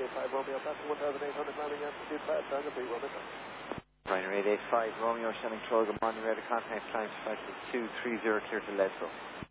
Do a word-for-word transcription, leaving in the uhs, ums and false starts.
eight five Romeo, that's one thousand eight hundred landing altitude, fast, Tango three one minute. Ryanair eight eight five Romeo, Shannon Troll, good morning, ready to contact, climb to two three zero, clear to Leadville.